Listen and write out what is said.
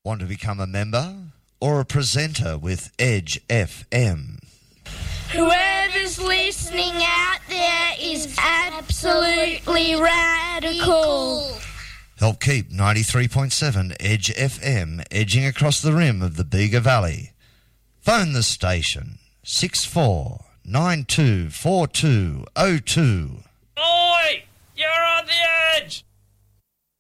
Want to become a member or a presenter with Edge FM? Whoever's listening out there is absolutely radical. Help keep 93.7 Edge FM edging across the rim of the Bega Valley. Phone the station 64924202. Oi! You're on the edge!